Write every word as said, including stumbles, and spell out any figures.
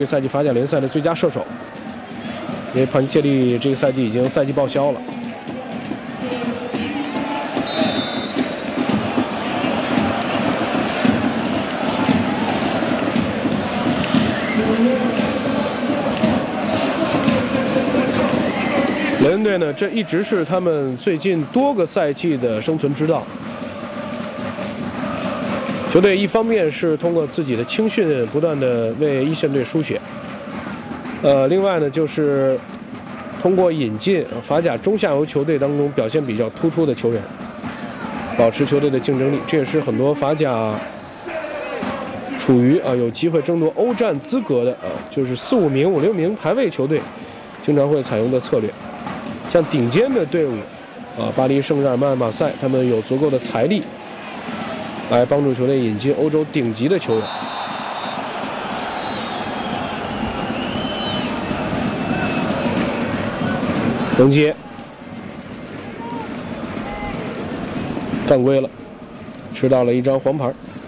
这个赛季法甲联赛的最佳射手，因为潘切利这个赛季已经赛季报销了。雷恩队呢，这一直是他们最近多个赛季的生存之道。 球队一方面是通过自己的青训不断的为一线队输血，呃，另外呢就是通过引进法甲中下游球队当中表现比较突出的球员，保持球队的竞争力。这也是很多法甲处于啊有机会争夺欧战资格的啊，就是四五名、五六名排位球队经常会采用的策略。像顶尖的队伍啊，巴黎圣日耳曼、马赛，他们有足够的财力。 来帮助球队引进欧洲顶级的球员。横接，犯规了，吃到了一张黄牌。